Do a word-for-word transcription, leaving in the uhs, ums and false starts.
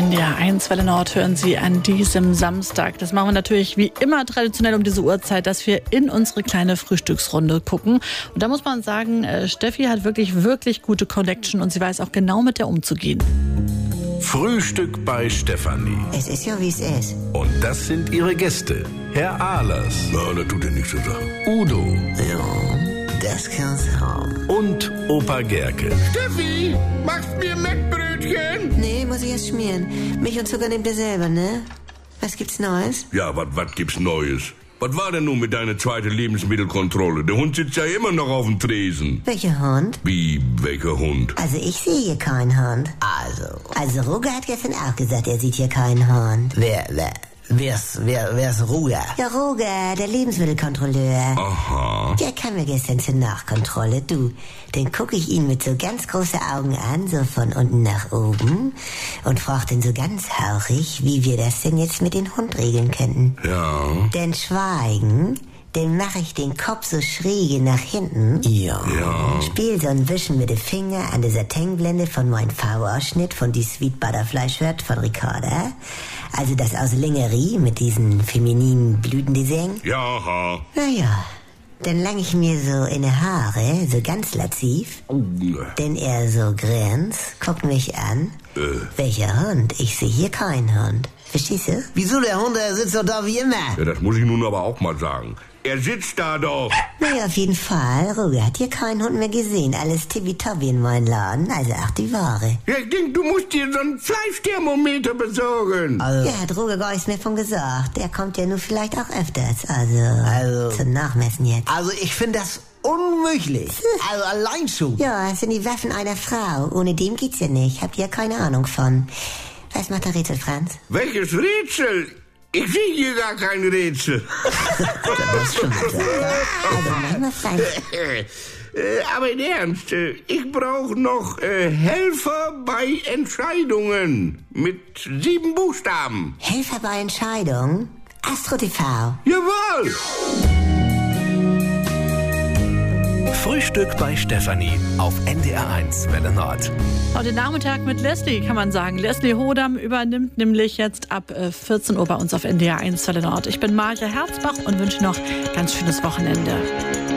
N D R eins Welle Nord hören Sie an diesem Samstag. Das machen wir natürlich wie immer traditionell um diese Uhrzeit, dass wir in unsere kleine Frühstücksrunde gucken. Und da muss man sagen, Steffi hat wirklich, wirklich gute Connection und sie weiß auch genau mit der umzugehen. Frühstück bei Stefanie. Es ist ja, wie es ist. Und das sind ihre Gäste. Herr Ahlers. Na, das tut ja nichts zu sagen. Udo. Ja, das kann's haben. Und Opa Gerke. Steffi, machst mir Mettbrötchen? Nee, muss ich erst schmieren. Milch und Zucker nehmt ihr selber, ne? Was gibt's Neues? Ja, was gibt's Neues? Was war denn nun mit deiner zweiten Lebensmittelkontrolle? Der Hund sitzt ja immer noch auf dem Tresen. Welcher Hund? Wie, welcher Hund? Also ich sehe hier keinen Hund. Also. Also Roger hat gestern auch gesagt, er sieht hier keinen Hund. Wer, wer, wer ist, wer, wer ist Roger? Ja, Roger, der Lebensmittelkontrolleur. Aha. Der kam mir gestern zur Nachkontrolle. Du, den gucke ich ihn mit so ganz großen Augen an, so von unten nach oben, und fragt ihn so ganz hauchig, wie wir das denn jetzt mit dem Hund regeln könnten. Ja. Denn Schweigen, den mache ich den Kopf so schräge nach hinten. Ja. Ja. Spiel so ein Wischen mit dem Finger an der Satinblende von meinem V-Ausschnitt von die Sweet Butterfly Shirt von Ricarda. Also das aus Lingerie mit diesen femininen Blütendesign. Ja. Naja, dann lang ich mir so in die Haare, so ganz laziv. Denn er so grinst, guckt mich an. Äh. Welcher Hund? Ich sehe hier keinen Hund. Verstehst du? Wieso, der Hund, der sitzt doch da wie immer. Ja, das muss ich nun aber auch mal sagen. Er sitzt da doch. Naja, auf jeden Fall. Roger hat hier keinen Hund mehr gesehen. Alles tippitoppi in meinem Laden. Also ach, die Ware. Ja, ich denk, du musst dir so ein Fleischthermometer besorgen. Also, Ja, hat Roger gar nichts mehr von gesagt. Der kommt ja nur vielleicht auch öfters. Also, Also. zum Nachmessen jetzt. also ich finde das unmöglich. Also allein schon. Ja, es sind die Waffen einer Frau. Ohne dem geht's ja nicht. Habt ihr keine Ahnung von. Was macht der Rätsel, Franz? Welches Rätsel? Ich sehe hier gar kein Rätsel. Also, manchmal Franz. Äh, aber in Ernst, äh, ich brauche noch äh, Helfer bei Entscheidungen mit sieben Buchstaben. Helfer bei Entscheidung. Astro T V. Jawohl! Frühstück bei Stefanie auf N D R eins Welle Nord. Heute Nachmittag mit Leslie, kann man sagen. Leslie Hodam übernimmt nämlich jetzt ab vierzehn Uhr bei uns auf N D R eins Welle Nord. Ich bin Maria Herzbach und wünsche noch ganz schönes Wochenende.